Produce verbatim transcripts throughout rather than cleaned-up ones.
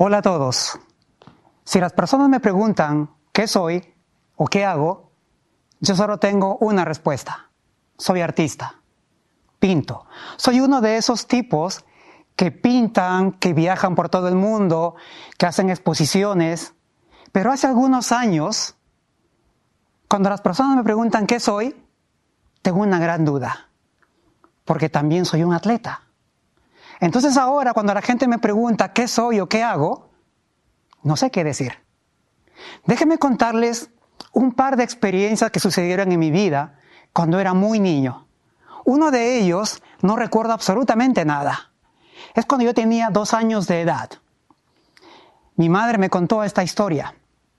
Hola a todos. Si las personas me preguntan qué soy o qué hago, yo solo tengo una respuesta. Soy artista. Pinto. Soy uno de esos tipos que pintan, que viajan por todo el mundo, que hacen exposiciones. Pero hace algunos años, cuando las personas me preguntan qué soy, tengo una gran duda, porque también soy un atleta. Entonces ahora, cuando la gente me pregunta qué soy o qué hago, no sé qué decir. Déjenme contarles un par de experiencias que sucedieron en mi vida cuando era muy niño. Uno de ellos no recuerdo absolutamente nada. Es cuando yo tenía dos años de edad. Mi madre me contó esta historia.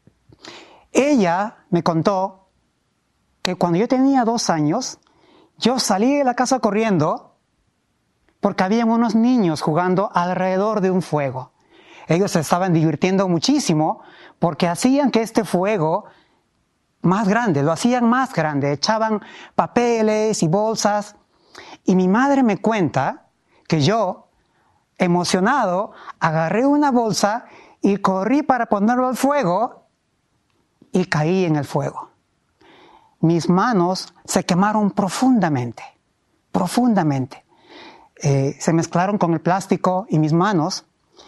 Ella me contó que cuando yo tenía dos años, yo salí de la casa corriendo porque habían unos niños jugando alrededor de un fuego. Ellos se estaban divirtiendo muchísimo porque hacían que este fuego más grande, lo hacían más grande, echaban papeles y bolsas. Y mi madre me cuenta que yo, emocionado, agarré una bolsa y corrí para ponerlo al fuego y caí en el fuego. Mis manos se quemaron profundamente, profundamente. Eh, se mezclaron con el plástico y mis manos,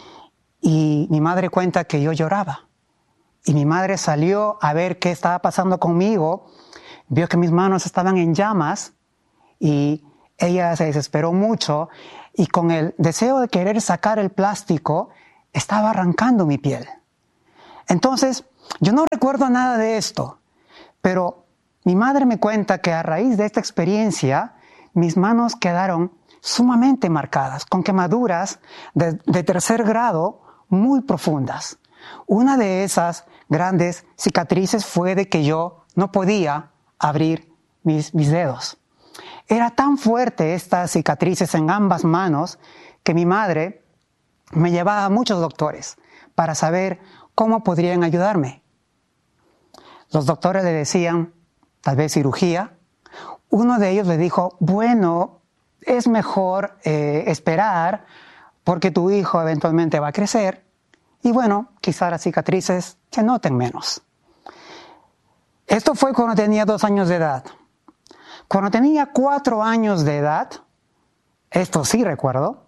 y mi madre cuenta que yo lloraba. Y mi madre salió a ver qué estaba pasando conmigo, vio que mis manos estaban en llamas y ella se desesperó mucho y con el deseo de querer sacar el plástico estaba arrancando mi piel. Entonces, yo no recuerdo nada de esto, pero mi madre me cuenta que a raíz de esta experiencia mis manos quedaron sumamente marcadas, con quemaduras de, de tercer grado muy profundas. Una de esas grandes cicatrices fue de que yo no podía abrir mis, mis dedos. Era tan fuerte estas cicatrices en ambas manos que mi madre me llevaba a muchos doctores para saber cómo podrían ayudarme. Los doctores le decían, tal vez cirugía. Uno de ellos le dijo, bueno, es mejor eh, esperar porque tu hijo eventualmente va a crecer y bueno, quizás las cicatrices se noten menos. Esto fue cuando tenía dos años de edad. Cuando tenía cuatro años de edad, esto sí recuerdo,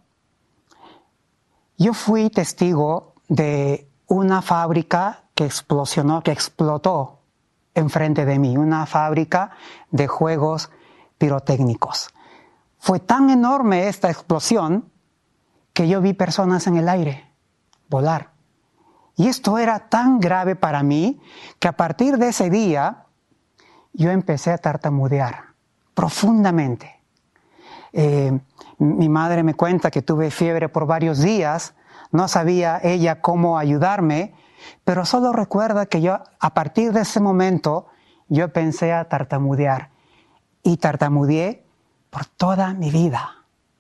yo fui testigo de una fábrica que explosionó, que explotó enfrente de mí, una fábrica de juegos pirotécnicos. Fue tan enorme esta explosión que yo vi personas en el aire volar. Y esto era tan grave para mí que a partir de ese día yo empecé a tartamudear profundamente. Eh, mi madre me cuenta que tuve fiebre por varios días, no sabía ella cómo ayudarme, pero solo recuerda que yo a partir de ese momento yo empecé a tartamudear y tartamudeé por toda mi vida.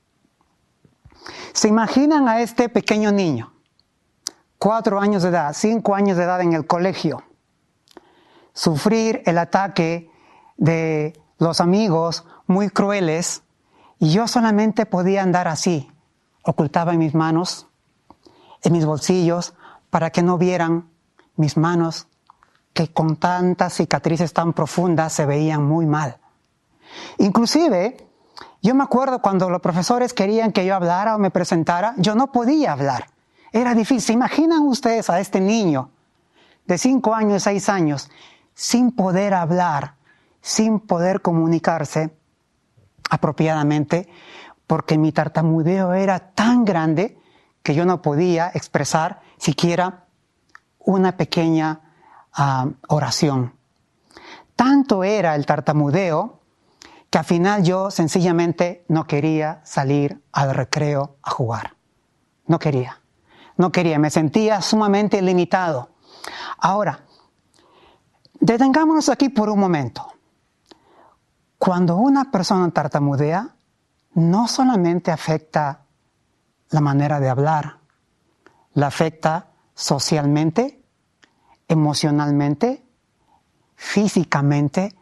¿Se imaginan a este pequeño niño? Cuatro años de edad, cinco años de edad en el colegio. Sufrir el ataque de los amigos muy crueles y yo solamente podía andar así. Ocultaba en mis manos, en mis bolsillos, para que no vieran mis manos que con tantas cicatrices tan profundas se veían muy mal. Inclusive, yo me acuerdo cuando los profesores querían que yo hablara o me presentara, yo no podía hablar. Era difícil. ¿Se imaginan ustedes a este niño de cinco años, seis años, sin poder hablar, sin poder comunicarse apropiadamente, porque mi tartamudeo era tan grande que yo no podía expresar siquiera una pequeña uh, oración? Tanto era el tartamudeo que al final yo sencillamente no quería salir al recreo a jugar. No quería, no quería, me sentía sumamente limitado. Ahora, detengámonos aquí por un momento. Cuando una persona tartamudea, no solamente afecta la manera de hablar, la afecta socialmente, emocionalmente, físicamente,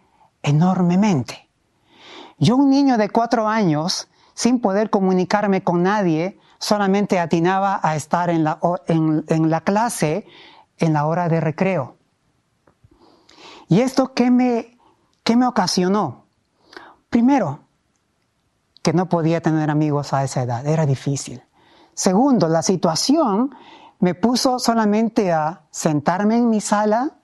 enormemente. Yo, un niño de cuatro años, sin poder comunicarme con nadie, solamente atinaba a estar en la, en, en la clase en la hora de recreo. ¿Y esto qué me, qué me ocasionó? Primero, que no podía tener amigos a esa edad, era difícil. Segundo, la situación me puso solamente a sentarme en mi sala,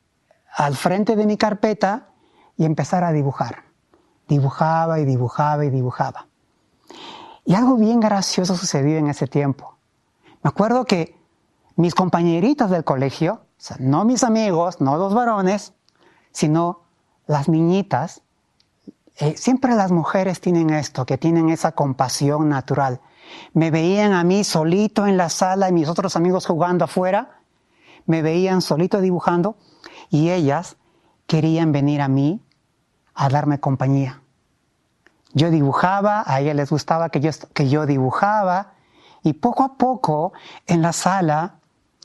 al frente de mi carpeta, y empezar a dibujar. Dibujaba y dibujaba y dibujaba. Y algo bien gracioso sucedió en ese tiempo. Me acuerdo que mis compañeritas del colegio, o sea, no mis amigos, no los varones, sino las niñitas, eh, siempre las mujeres tienen esto, que tienen esa compasión natural. Me veían a mí solito en la sala y mis otros amigos jugando afuera, me veían solito dibujando y ellas querían venir a mí a darme compañía. Yo dibujaba, a ellas les gustaba que yo, que yo dibujaba y poco a poco en la sala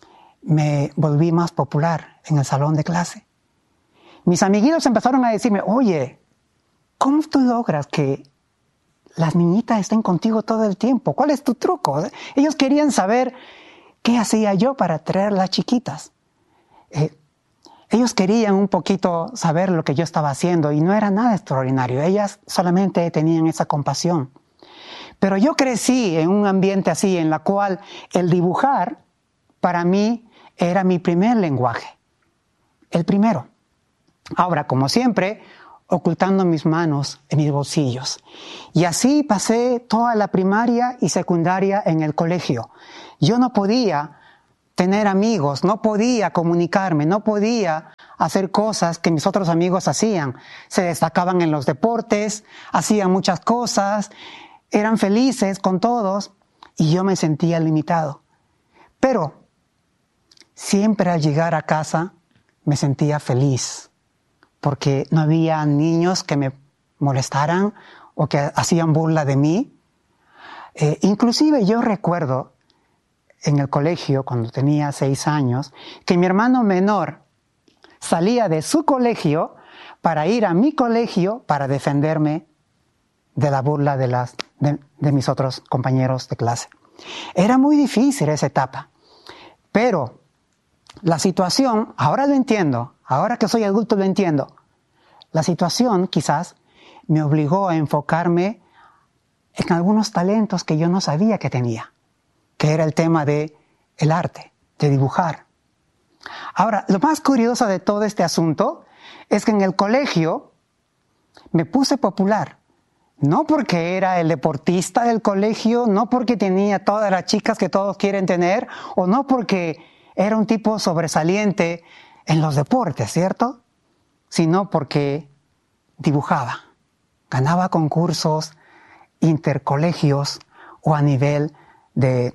me volví más popular en el salón de clase. Mis amiguitos empezaron a decirme, oye, ¿cómo tú logras que las niñitas estén contigo todo el tiempo? ¿Cuál es tu truco? Ellos querían saber qué hacía yo para atraer a las chiquitas. Eh, ellos querían un poquito saber lo que yo estaba haciendo y no era nada extraordinario. Ellas solamente tenían esa compasión. Pero yo crecí en un ambiente así, en la cual el dibujar para mí era mi primer lenguaje. El primero. Ahora, como siempre, ocultando mis manos en mis bolsillos. Y así pasé toda la primaria y secundaria en el colegio. Yo no podía tener amigos, no podía comunicarme, no podía hacer cosas que mis otros amigos hacían. Se destacaban en los deportes, hacían muchas cosas, eran felices con todos y yo me sentía limitado. Pero siempre al llegar a casa me sentía feliz, porque no había niños que me molestaran o que hacían burla de mí. Eh, inclusive yo recuerdo en el colegio, cuando tenía seis años, que mi hermano menor salía de su colegio para ir a mi colegio para defenderme de la burla de, las, de, de mis otros compañeros de clase. Era muy difícil esa etapa, pero la situación, ahora lo entiendo, ahora que soy adulto lo entiendo. La situación quizás me obligó a enfocarme en algunos talentos que yo no sabía que tenía, que era el tema de el arte, de dibujar. Ahora, lo más curioso de todo este asunto es que en el colegio me puse popular. No porque era el deportista del colegio, no porque tenía todas las chicas que todos quieren tener, o no porque era un tipo sobresaliente en los deportes, ¿cierto? Sino porque dibujaba, ganaba concursos intercolegios o a nivel de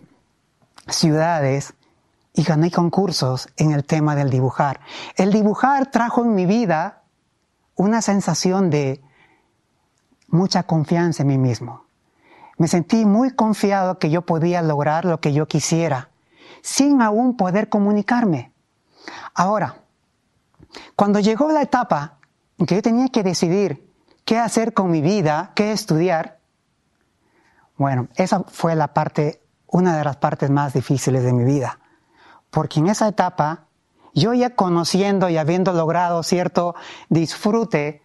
ciudades y gané concursos en el tema del dibujar. El dibujar trajo en mi vida una sensación de mucha confianza en mí mismo. Me sentí muy confiado que yo podía lograr lo que yo quisiera, sin aún poder comunicarme. Ahora, cuando llegó la etapa en que yo tenía que decidir qué hacer con mi vida, qué estudiar, bueno, esa fue la parte, una de las partes más difíciles de mi vida. Porque en esa etapa, yo ya conociendo y habiendo logrado cierto disfrute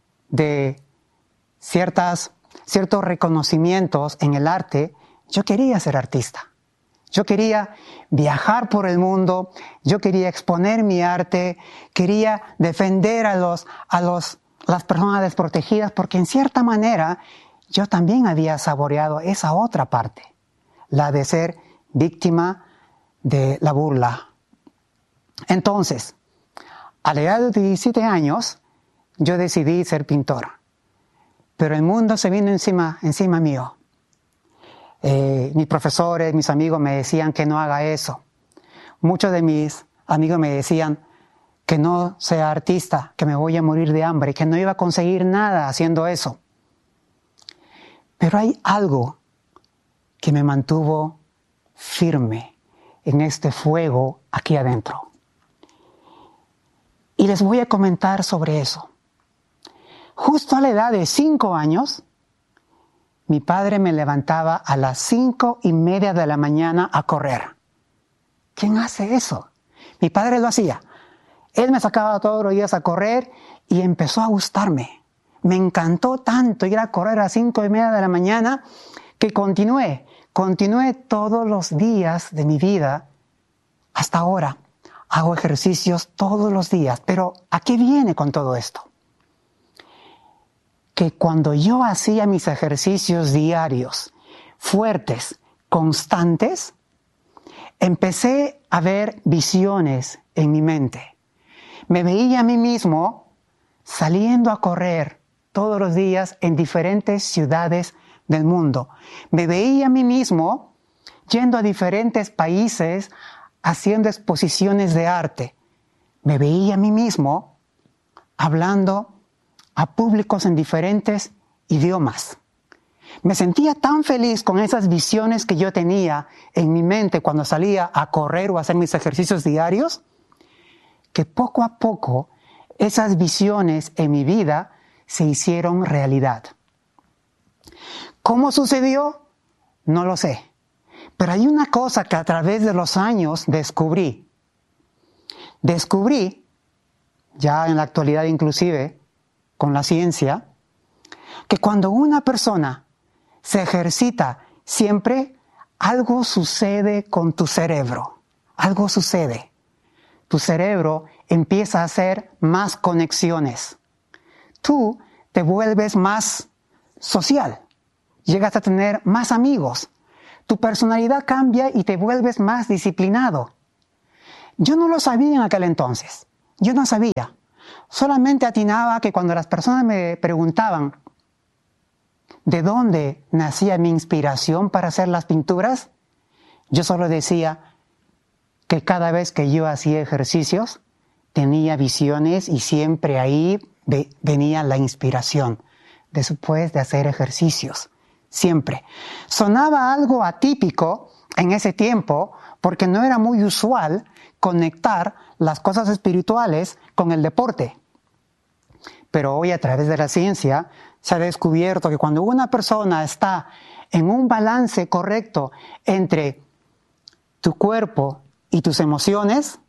de ciertas, ciertos reconocimientos en el arte, yo quería ser artista. Yo quería viajar por el mundo, yo quería exponer mi arte, quería defender a los, a los, las personas desprotegidas, porque en cierta manera yo también había saboreado esa otra parte, la de ser víctima de la burla. Entonces, a la edad de diecisiete años, yo decidí ser pintor, pero el mundo se vino encima, encima mío. Eh, mis profesores, mis amigos me decían que no haga eso. Muchos de mis amigos me decían que no sea artista, que me voy a morir de hambre, que no iba a conseguir nada haciendo eso. Pero hay algo que me mantuvo firme en este fuego aquí adentro. Y les voy a comentar sobre eso. Justo a la edad de cinco años, mi padre me levantaba a las cinco y media de la mañana a correr. ¿Quién hace eso? Mi padre lo hacía. Él me sacaba todos los días a correr y empezó a gustarme. Me encantó tanto ir a correr a las cinco y media de la mañana que continué, continué todos los días de mi vida hasta ahora. Hago ejercicios todos los días. Pero ¿a qué viene con todo esto? Que cuando yo hacía mis ejercicios diarios, fuertes, constantes, empecé a ver visiones en mi mente. Me veía a mí mismo saliendo a correr todos los días en diferentes ciudades del mundo. Me veía a mí mismo yendo a diferentes países haciendo exposiciones de arte. Me veía a mí mismo hablando a públicos en diferentes idiomas. Me sentía tan feliz con esas visiones que yo tenía en mi mente cuando salía a correr o a hacer mis ejercicios diarios, que poco a poco esas visiones en mi vida se hicieron realidad. ¿Cómo sucedió? No lo sé. Pero hay una cosa que a través de los años descubrí. Descubrí, ya en la actualidad inclusive, con la ciencia, que cuando una persona se ejercita siempre, algo sucede con tu cerebro. Algo sucede. Tu cerebro empieza a hacer más conexiones. Tú te vuelves más social. Llegas a tener más amigos. Tu personalidad cambia y te vuelves más disciplinado. Yo no lo sabía en aquel entonces. Yo no sabía. Solamente atinaba que cuando las personas me preguntaban de dónde nacía mi inspiración para hacer las pinturas, yo solo decía que cada vez que yo hacía ejercicios, tenía visiones y siempre ahí venía la inspiración después de hacer ejercicios. Siempre. Sonaba algo atípico en ese tiempo porque no era muy usual conectar las cosas espirituales con el deporte. Pero hoy, a través de la ciencia, se ha descubierto que cuando una persona está en un balance correcto entre tu cuerpo y tus emociones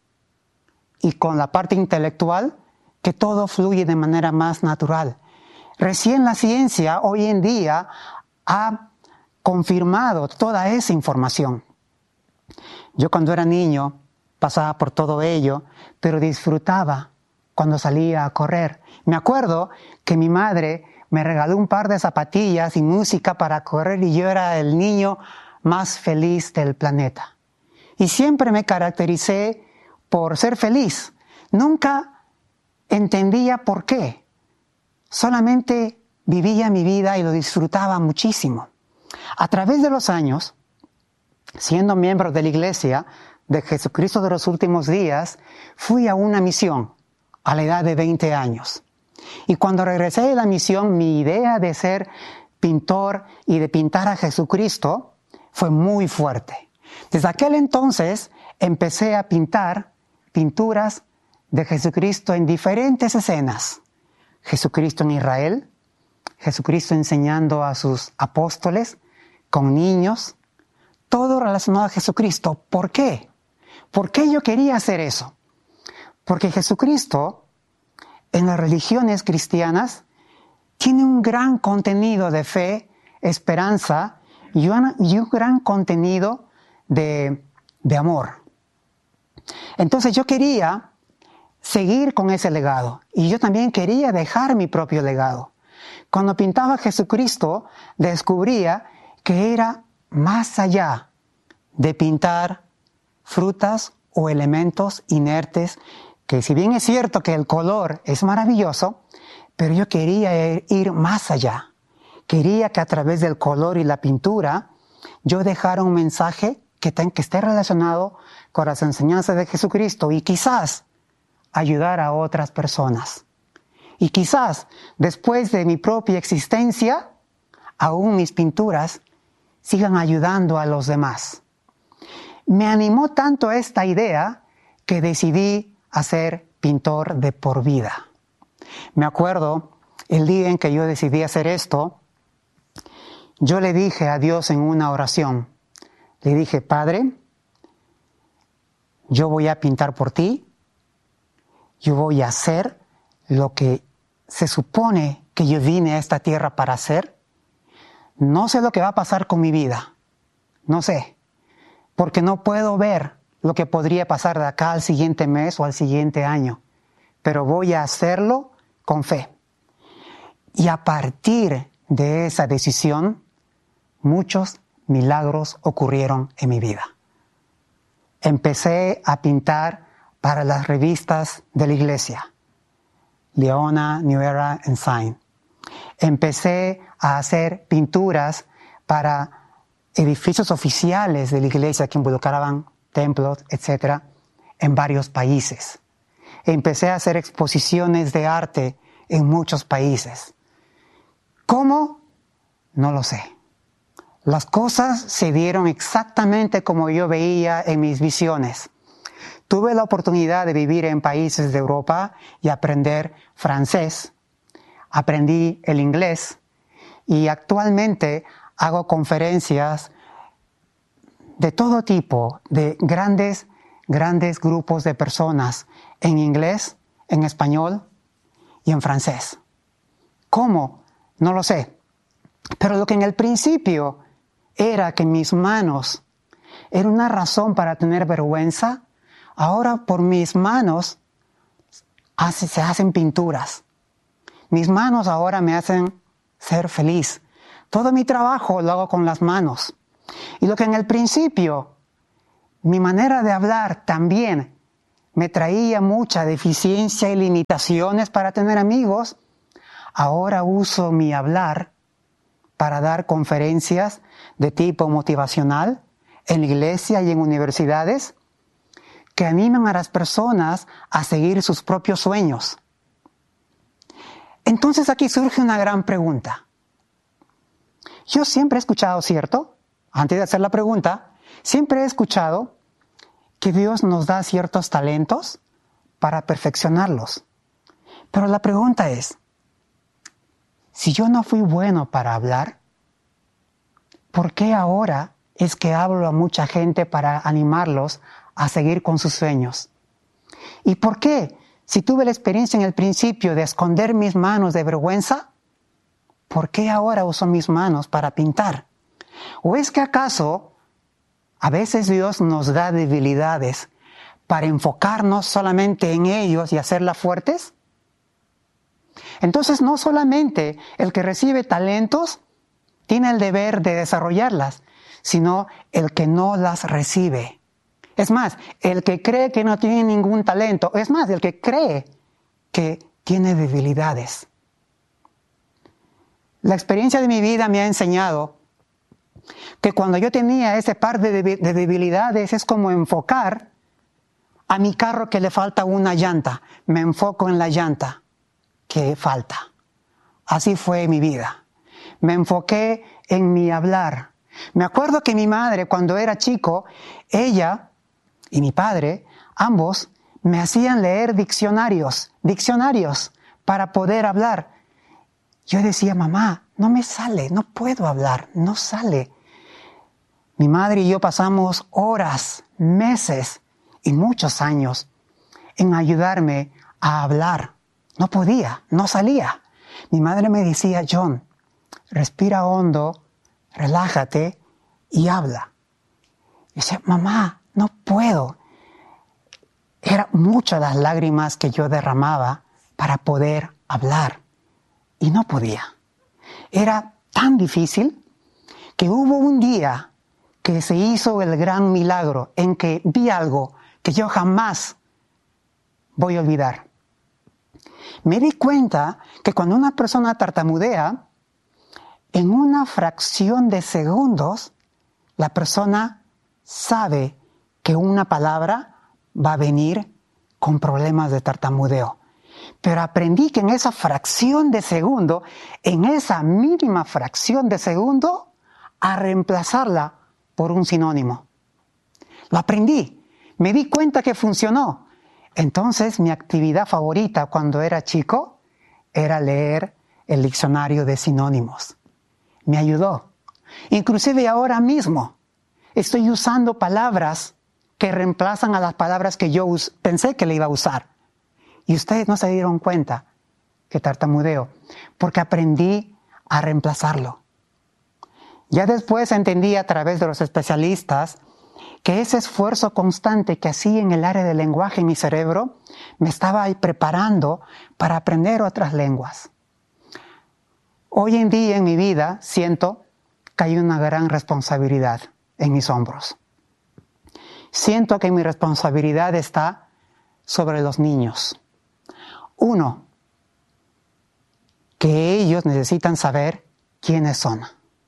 y con la parte intelectual, que todo fluye de manera más natural. Recién la ciencia hoy en día ha confirmado toda esa información. Yo cuando era niño pasaba por todo ello, pero disfrutaba cuando salía a correr. Me acuerdo que mi madre me regaló un par de zapatillas y música para correr y yo era el niño más feliz del planeta. Y siempre me caractericé por ser feliz. Nunca entendía por qué. Solamente vivía mi vida y lo disfrutaba muchísimo. A través de los años, siendo miembro de la Iglesia de Jesucristo de los Últimos Días, fui a una misión a la edad de veinte años. Y cuando regresé de la misión, mi idea de ser pintor y de pintar a Jesucristo fue muy fuerte. Desde aquel entonces empecé a pintar pinturas de Jesucristo en diferentes escenas. Jesucristo en Israel, Jesucristo enseñando a sus apóstoles, con niños, todo relacionado a Jesucristo. ¿Por qué? ¿Por qué yo quería hacer eso? Porque Jesucristo, en las religiones cristianas, tiene un gran contenido de fe, esperanza y un, y un gran contenido de, de amor. Entonces yo quería seguir con ese legado y yo también quería dejar mi propio legado. Cuando pintaba a Jesucristo, descubría que era más allá de pintar frutas o elementos inertes, que si bien es cierto que el color es maravilloso, pero yo quería ir más allá. Quería que a través del color y la pintura yo dejara un mensaje que, ten, que esté relacionado con las enseñanzas de Jesucristo y quizás ayudar a otras personas. Y quizás después de mi propia existencia, aún mis pinturas sigan ayudando a los demás. Me animó tanto esta idea que decidí a ser pintor de por vida. Me acuerdo el día en que yo decidí hacer esto, yo le dije a Dios en una oración, le dije, Padre, yo voy a pintar por ti, yo voy a hacer lo que se supone que yo vine a esta tierra para hacer. No sé lo que va a pasar con mi vida, no sé, porque no puedo ver lo que podría pasar de acá al siguiente mes o al siguiente año, pero voy a hacerlo con fe. Y a partir de esa decisión, muchos milagros ocurrieron en mi vida. Empecé a pintar para las revistas de la iglesia, Leona, New Era, Ensign. Empecé a hacer pinturas para edificios oficiales de la iglesia que involucraban templos, etcétera, en varios países. Empecé a hacer exposiciones de arte en muchos países. ¿Cómo? No lo sé. Las cosas se dieron exactamente como yo veía en mis visiones. Tuve la oportunidad de vivir en países de Europa y aprender francés. Aprendí el inglés y actualmente hago conferencias de todo tipo, de grandes, grandes grupos de personas en inglés, en español y en francés. ¿Cómo? No lo sé. Pero lo que en el principio era que mis manos era una razón para tener vergüenza, ahora por mis manos hace, se hacen pinturas. Mis manos ahora me hacen ser feliz. Todo mi trabajo lo hago con las manos. Y lo que en el principio, mi manera de hablar también me traía mucha deficiencia y limitaciones para tener amigos, ahora uso mi hablar para dar conferencias de tipo motivacional en la iglesia y en universidades que animan a las personas a seguir sus propios sueños. Entonces aquí surge una gran pregunta. Yo siempre he escuchado, ¿cierto? Antes de hacer la pregunta, siempre he escuchado que Dios nos da ciertos talentos para perfeccionarlos. Pero la pregunta es, si yo no fui bueno para hablar, ¿por qué ahora es que hablo a mucha gente para animarlos a seguir con sus sueños? ¿Y por qué, si tuve la experiencia en el principio de esconder mis manos de vergüenza, por qué ahora uso mis manos para pintar? ¿O es que acaso a veces Dios nos da debilidades para enfocarnos solamente en ellos y hacerlas fuertes? Entonces no solamente el que recibe talentos tiene el deber de desarrollarlas, sino el que no las recibe. Es más, el que cree que no tiene ningún talento, es más, el que cree que tiene debilidades. La experiencia de mi vida me ha enseñado que cuando yo tenía ese par de debilidades es como enfocar a mi carro que le falta una llanta. Me enfoco en la llanta que falta. Así fue mi vida. Me enfoqué en mi hablar. Me acuerdo que mi madre, cuando era chico, ella y mi padre, ambos, me hacían leer diccionarios, diccionarios para poder hablar. Yo decía, mamá, no me sale, no puedo hablar, no sale. Mi madre y yo pasamos horas, meses y muchos años en ayudarme a hablar. No podía, no salía. Mi madre me decía, John, respira hondo, relájate y habla. Y decía, mamá, no puedo. Eran muchas las lágrimas que yo derramaba para poder hablar. Y no podía. Era tan difícil que hubo un día que se hizo el gran milagro en que vi algo que yo jamás voy a olvidar. Me di cuenta que cuando una persona tartamudea, en una fracción de segundos, la persona sabe que una palabra va a venir con problemas de tartamudeo. Pero aprendí que en esa fracción de segundo, en esa mínima fracción de segundo, a reemplazarla por un sinónimo. Lo aprendí, me di cuenta que funcionó. Entonces mi actividad favorita cuando era chico era leer el diccionario de sinónimos. Me ayudó, Inclusive ahora mismo estoy usando palabras que reemplazan a las palabras que yo pensé que le iba a usar. Y ustedes no se dieron cuenta que tartamudeo, porque aprendí a reemplazarlo. Ya después entendí a través de los especialistas que ese esfuerzo constante que hacía en el área del lenguaje en mi cerebro me estaba preparando para aprender otras lenguas. Hoy en día en mi vida siento que hay una gran responsabilidad en mis hombros. Siento que mi responsabilidad está sobre los niños. Uno, que ellos necesitan saber quiénes son.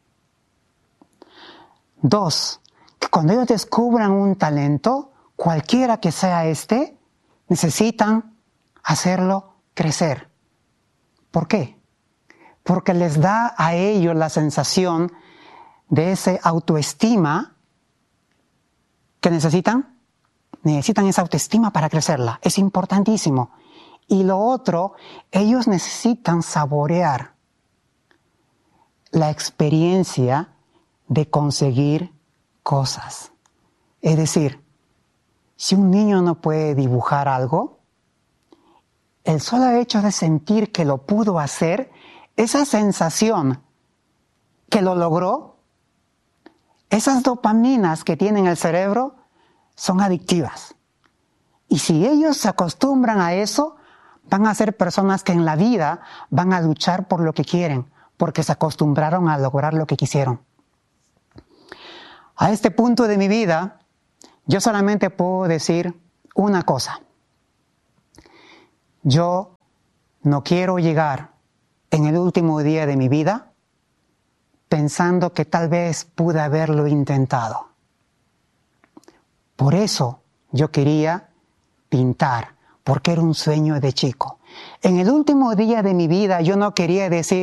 Dos, que cuando ellos descubran un talento, cualquiera que sea este, necesitan hacerlo crecer. ¿Por qué? Porque les da a ellos la sensación de esa autoestima que necesitan. Necesitan esa autoestima para crecerla. Es importantísimo. Y lo otro, ellos necesitan saborear la experiencia de conseguir cosas. Es decir, si un niño no puede dibujar algo, el solo hecho de sentir que lo pudo hacer, esa sensación que lo logró, esas dopaminas que tiene en el cerebro son adictivas. Y si ellos se acostumbran a eso, van a ser personas que en la vida van a luchar por lo que quieren, porque se acostumbraron a lograr lo que quisieron. A este punto de mi vida, yo solamente puedo decir una cosa. Yo no quiero llegar en el último día de mi vida pensando que tal vez pude haberlo intentado. Por eso yo quería pintar, porque era un sueño de chico. En el último día de mi vida yo no quería decir